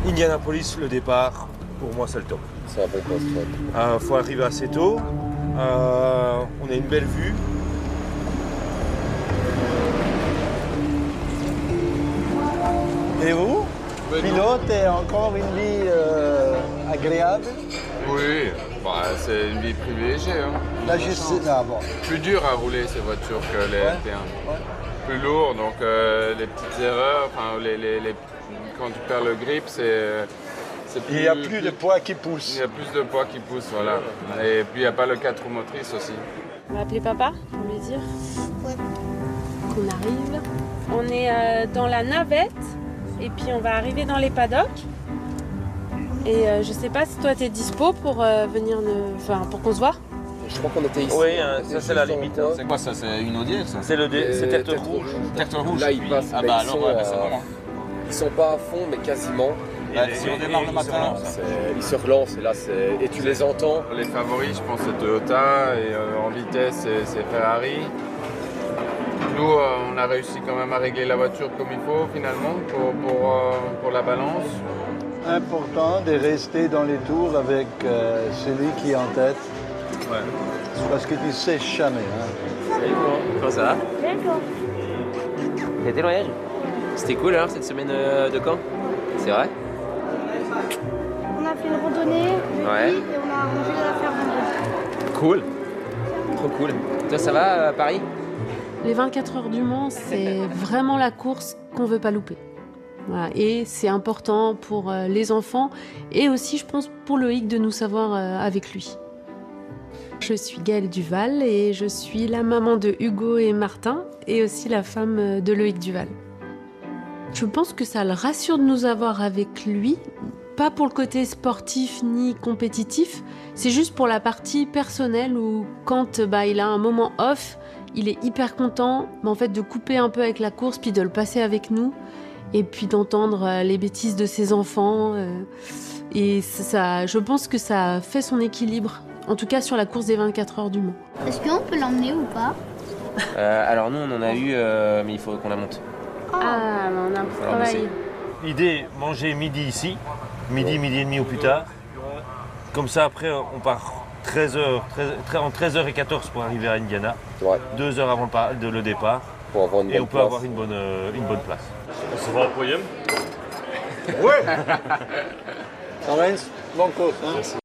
Indianapolis, le départ, pour moi c'est le top. C'est un bon poste. Faut arriver assez tôt. On a une belle vue. Et vous? Pilote et encore une vie agréable. Oui, bah, c'est une vie privilégiée. Hein. Là, je sais. Ah, bon. Plus dur à rouler ces voitures que les LT1. Ouais. Plus lourd, donc les petites erreurs, enfin, quand tu perds le grip, c'est plus... Il n'y a plus de poids qui pousse. Il y a plus de poids qui pousse, voilà. Et puis il n'y a pas le 4 roues motrices aussi. On va appeler papa pour lui dire qu'on arrive. On est dans la navette et puis on va arriver dans les paddocks. Et je sais pas si toi t'es dispo pour venir, pour qu'on se voit. Je crois qu'on était ici. Oui, ça c'est la limite. Hein. C'est quoi ça? C'est une audière ça? C'est tête rouge. Tête rouge. Là, ils passent. Ah mais bah ils alors, sont, ouais, mais c'est bon. Hein. Ils sont pas à fond, mais quasiment. Si on démarre le matin, Ils se relancent et là, et tu les entends. Les favoris, je pense, c'est Toyota et en vitesse, c'est Ferrari. Nous, on a réussi quand même à régler la voiture comme il faut finalement pour la balance. Important de rester dans les tours avec celui qui est en tête. Ouais. Parce que tu ne sais jamais. Hein. Salut, comment ça va? D'accord. T'as été le voyage? C'était cool alors cette semaine de camp? C'est vrai? On a fait une randonnée Ouais. et on a rangé la ferme vendredi. Cool. Trop cool. Toi ça va Paris? Les 24 heures du Mans, c'est vraiment la course qu'on veut pas louper. Voilà. Et c'est important pour les enfants et aussi, je pense, pour Loïc de nous savoir avec lui. Je suis Gaëlle Duval et je suis la maman de Hugo et Martin et aussi la femme de Loïc Duval. Je pense que ça le rassure de nous avoir avec lui, pas pour le côté sportif ni compétitif, c'est juste pour la partie personnelle où quand il a un moment off, il est hyper content en fait, de couper un peu avec la course puis de le passer avec nous et puis d'entendre les bêtises de ses enfants. Et ça, je pense que ça fait son équilibre, en tout cas sur la course des 24 heures du Mans. Est-ce qu'on peut l'emmener ou pas? Alors nous on en a eu, mais il faut qu'on la monte. Ah, on a un petit travail. L'idée, manger midi ici, midi et demi au plus tard. Comme ça, après, on part entre 13h et 14 pour arriver à Indiana. Ouais. 2 heures avant le départ. Pour avoir une Et bonne on peut place. avoir une bonne place. On se voit au podium. Laurence, bonne course. Hein. Merci.